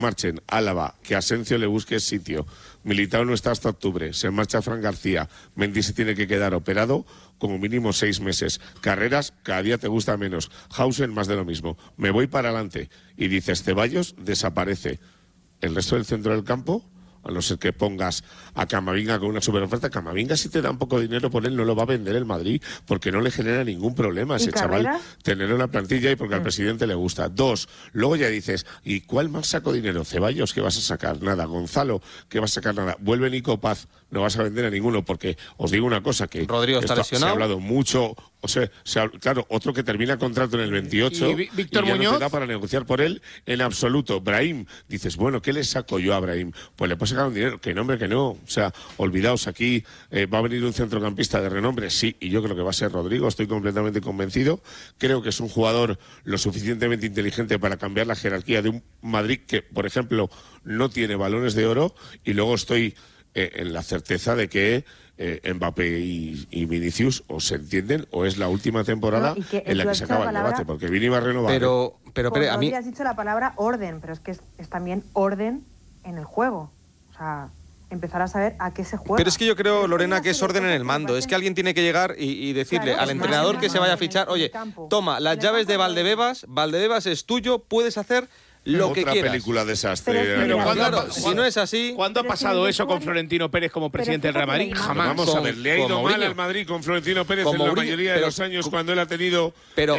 marchen. Álava, que Asencio le busque sitio. Militao no está hasta octubre. Se marcha Fran García. Mendy se tiene que quedar operado como mínimo 6 meses. Carreras, cada día te gusta menos. Hausen, más de lo mismo. Me voy para adelante. Y dices, Ceballos desaparece. El resto del centro del campo, a no ser que pongas a Camavinga con una superoferta. Camavinga, si te da un poco de dinero por él, no lo va a vender el Madrid, porque no le genera ningún problema a ese chaval tener una plantilla y porque al presidente le gusta. 2, luego ya dices, ¿y cuál más saco dinero? Ceballos, ¿qué vas a sacar? Nada. Gonzalo, ¿qué vas a sacar? Nada. Vuelve Nico Paz, no vas a vender a ninguno, porque os digo una cosa, que Rodrigo está lesionado. Se ha hablado mucho, o sea, claro, otro que termina contrato en el 28 y Víctor ya Muñoz no te da para negociar por él en absoluto. Brahim, dices, bueno, ¿qué le saco yo a Brahim? Pues le puedo sacar un dinero, que no, hombre, que no. O sea, olvidaos, aquí va a venir un centrocampista de renombre, sí, y yo creo que va a ser Rodrigo, estoy completamente convencido. Creo que es un jugador lo suficientemente inteligente para cambiar la jerarquía de un Madrid que, por ejemplo, no tiene balones de oro, y luego estoy en la certeza de que Mbappé y Vinicius o se entienden o es la última temporada en la que se acaba el debate, porque Vini va a renovar. Pero a mí has dicho la palabra orden, pero es que es también orden en el juego. O sea, empezar a saber a qué se juega. Pero es que yo creo, Lorena, que es orden en el mando. Es que alguien tiene que llegar y decirle al entrenador que se vaya a fichar, oye, toma las llaves de Valdebebas, Valdebebas es tuyo, puedes hacer lo que quieras. Otra película desastre. Pero claro, si no es así... ¿Cuándo ha pasado eso con Florentino Pérez como presidente del Real Madrid? Jamás. Vamos a ver, le ha ido mal al Madrid con Florentino Pérez en la mayoría de los años cuando él ha tenido